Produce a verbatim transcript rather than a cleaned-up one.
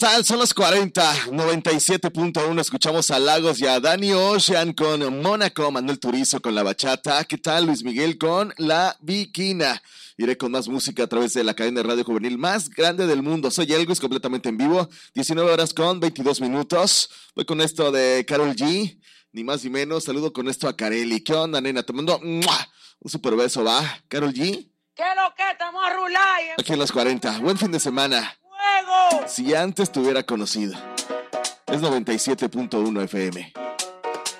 tal? Son las cuarenta, noventa y siete punto uno. Escuchamos a Lagos y a Danny Ocean con Mónaco, Manuel Turizo con La Bachata. ¿Qué tal? Luis Miguel con La Bikina. Iré con más música a través de la cadena de radio juvenil más grande del mundo. Soy Elvis, completamente en vivo. diecinueve horas con veintidós minutos. Voy con esto de Karol G. Ni más ni menos. Saludo con esto a Kareli. ¿Qué onda, nena? Te mando ¡mua! Un super beso, ¿va? Karol G. ¿Qué lo que? Estamos a rular. Aquí en las cuarenta. Buen fin de semana. ¡Fuego! Si antes te hubiera conocido. Es noventa y siete punto uno F M.